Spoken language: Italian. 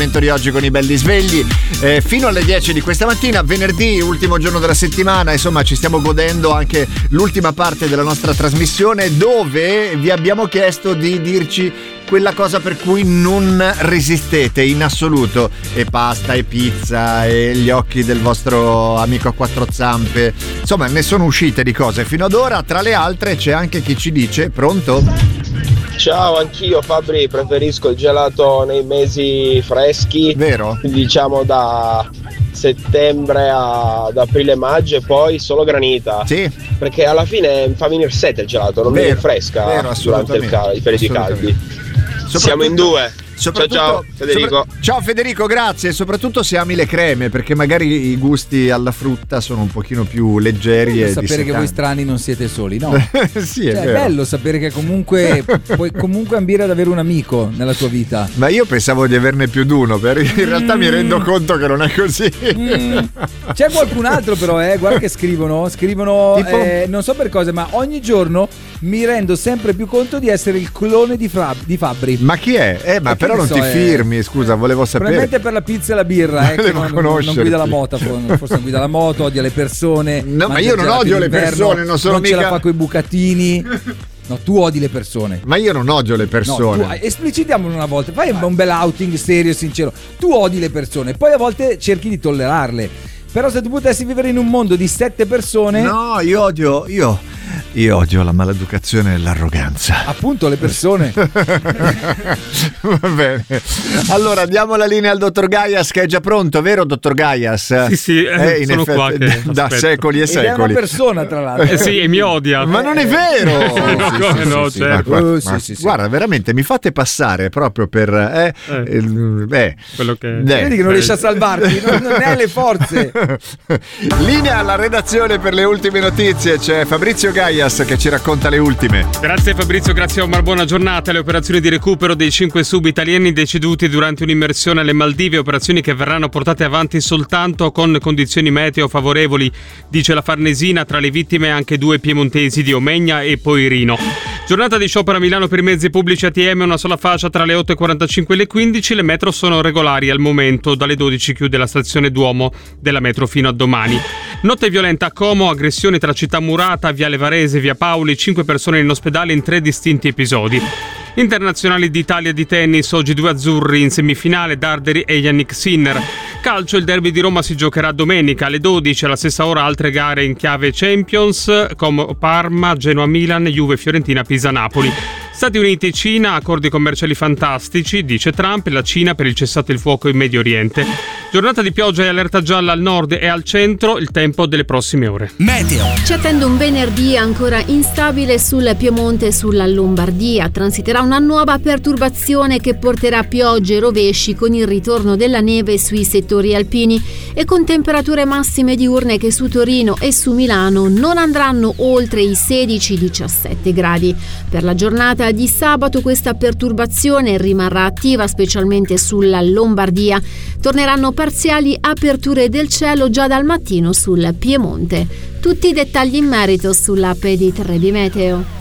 Di oggi con i belli svegli fino alle 10 di questa mattina, venerdì, ultimo giorno della settimana. Insomma, ci stiamo godendo anche l'ultima parte della nostra trasmissione, dove vi abbiamo chiesto di dirci quella cosa per cui non resistete in assoluto, e pasta e pizza e gli occhi del vostro amico a quattro zampe, insomma ne sono uscite di cose fino ad ora. Tra le altre c'è anche chi ci dice: pronto? Ciao, anch'io Fabri preferisco il gelato nei mesi freschi, vero? Diciamo da settembre ad aprile-maggio, e poi solo granita. Sì. Perché alla fine fa venire sete il gelato, non viene fresca durante i periodi caldi. Siamo in due. Ciao Federico. Ciao Federico, grazie. Soprattutto se ami le creme, perché magari i gusti alla frutta sono un pochino più leggeri. E sapere che voi strani non siete soli, no? Sì, è cioè, vero. È bello sapere che comunque puoi comunque ambire ad avere un amico nella tua vita. Ma io pensavo di averne più di uno, in realtà mi rendo conto che non è così. C'è qualcun altro però, guarda che scrivono tipo? Non so per cosa, ma ogni giorno mi rendo sempre più conto di essere il clone di Fabri. Ma chi è? Ma però non ti firmi, scusa, volevo sapere. Probabilmente per la pizza e la birra, che non guida la moto, forse non guida la moto, odia le persone. No, ma io non odio le persone, non sono mica... ce la fa coi bucatini. No, tu odi le persone. Ma io non odio le persone. No, esplicitiamolo una volta, fai un bel outing serio e sincero. Tu odi le persone, poi a volte cerchi di tollerarle. Però se tu potessi vivere in un mondo di 7 persone... No, io odio la maleducazione e l'arroganza. Appunto, le persone. Va bene. Allora diamo la linea al dottor Gaias, che è già pronto, vero dottor Gaias? Sì, sono effetti, qua che da secoli e secoli. Ed è una persona, tra l'altro. Sì, e mi odia. Ma non è vero. Guarda, veramente mi fate passare proprio per quello che vedi che non riesce a salvarti, non hai le forze. Linea alla redazione per le ultime notizie, c'è Fabrizio Gaias che ci racconta le ultime. Grazie Fabrizio, grazie Omar, buona giornata. Le operazioni di recupero dei 5 sub italiani deceduti durante un'immersione alle Maldive, operazioni che verranno portate avanti soltanto con condizioni meteo favorevoli, dice la Farnesina. Tra le vittime anche 2 piemontesi di Omegna e Poirino. Giornata di sciopero a Milano per i mezzi pubblici ATM, una sola fascia tra le 8.45 e le 15. Le metro sono regolari al momento, dalle 12 chiude la stazione Duomo della metro fino a domani. Notte violenta a Como, aggressioni tra Città Murata, Viale Varese, Via Paoli, 5 persone in ospedale in 3 distinti episodi. Internazionali d'Italia di tennis, oggi 2 azzurri in semifinale, Darderi e Yannick Sinner. Calcio, il derby di Roma si giocherà domenica alle 12, alla stessa ora altre gare in chiave Champions, Como Parma, Genoa Milan, Juve Fiorentina, Pisa Napoli. Stati Uniti e Cina, accordi commerciali fantastici, dice Trump, e la Cina per il cessate il fuoco in Medio Oriente. Giornata di pioggia e allerta gialla al nord e al centro, il tempo delle prossime ore. Meteo. Ci attende un venerdì ancora instabile sul Piemonte e sulla Lombardia. Transiterà una nuova perturbazione che porterà piogge e rovesci con il ritorno della neve sui settori alpini e con temperature massime diurne che su Torino e su Milano non andranno oltre i 16-17 gradi. Per la giornata di sabato questa perturbazione rimarrà attiva specialmente sulla Lombardia. Torneranno parziali aperture del cielo già dal mattino sul Piemonte. Tutti i dettagli in merito sull'app di 3D Meteo.